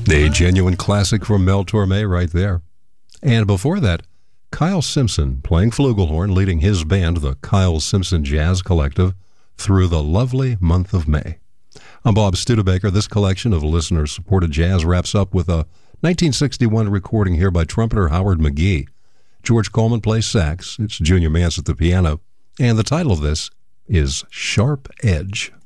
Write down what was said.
A genuine classic from Mel Torme right there. And before that, Kyle Simpson playing flugelhorn, leading his band, the Kyle Simpson Jazz Collective, through the lovely month of May. I'm Bob Studebaker. This collection of listener-supported jazz wraps up with a 1961 recording here by trumpeter Howard McGhee. George Coleman plays sax. It's Junior Mance at the piano. And the title of this is Sharp Edge.